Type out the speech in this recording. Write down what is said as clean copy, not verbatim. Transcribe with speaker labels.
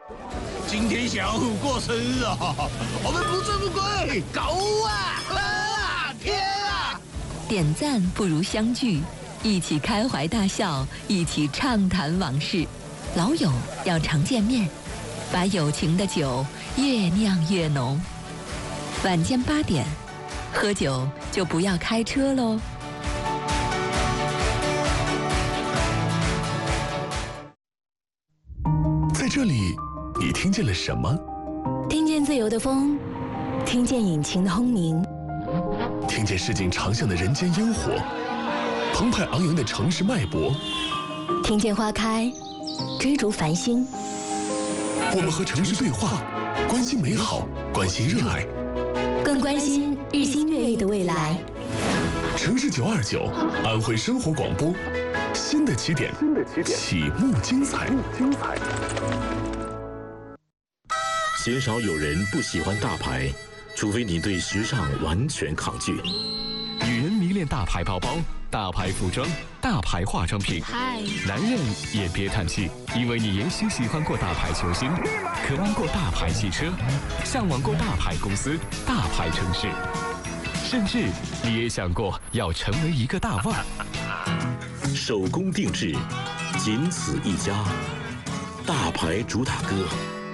Speaker 1: 今天小虎过生日哦，我们不醉不归，狗啊！天啊！
Speaker 2: 点赞不如相聚，一起开怀大笑，一起畅谈往事。老友要常见面，把友情的酒越酿越浓。晚间8点，喝酒就不要开车喽。
Speaker 3: 在这里，你听见了什么？
Speaker 4: 听见自由的风，听见引擎的轰鸣，
Speaker 3: 听见市井长巷的人间烟火，澎湃昂扬的城市脉搏，
Speaker 4: 听见花开，追逐繁星。
Speaker 3: 我们和城市对话，关心美好，关心热爱，
Speaker 4: 更关心日新月异的未来。
Speaker 3: 城市929，安徽生活广播，新的起点，启幕精彩。
Speaker 5: 鲜少有人不喜欢大牌，除非你对时尚完全抗拒。
Speaker 6: 女人迷恋大牌包包、大牌服装、大牌化妆品。男人也别叹气，因为你也许喜欢过大牌球星，渴望过大牌汽车，向往过大牌公司、大牌城市，甚至你也想过要成为一个大腕。
Speaker 5: 手工定制，仅此一家，大牌主打歌。